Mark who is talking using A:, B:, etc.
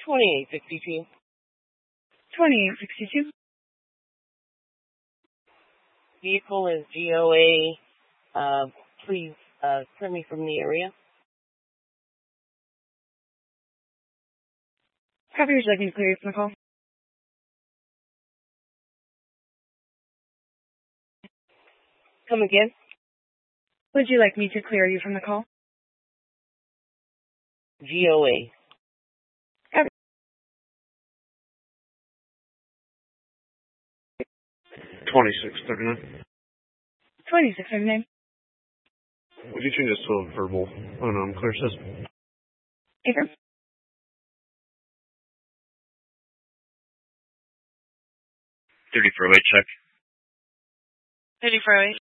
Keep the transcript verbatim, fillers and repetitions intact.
A: twenty-eight sixty-two.
B: twenty-eight sixty-two.
A: Vehicle is G O A. Uh, please uh, send me from the area.
B: Copy, would you like me to clear you from the call?
A: Come again?
B: Would you like me to clear you from the call?
A: G O A.
B: Copy.
C: twenty-six thirty-nine.
B: twenty-six thirty-nine.
C: Would you change this to a verbal unknown clear system?
B: Affirm.
D: thirty for a weight check.
B: thirty for a weight.